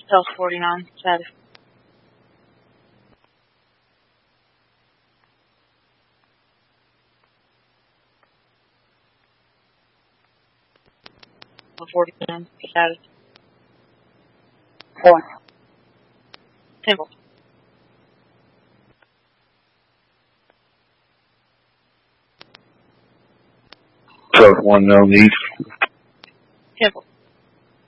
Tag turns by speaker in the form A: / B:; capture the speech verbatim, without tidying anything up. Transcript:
A: Tells forty-nine, status. forty-nine, status.
B: Four.
A: Temple.
C: South one known east.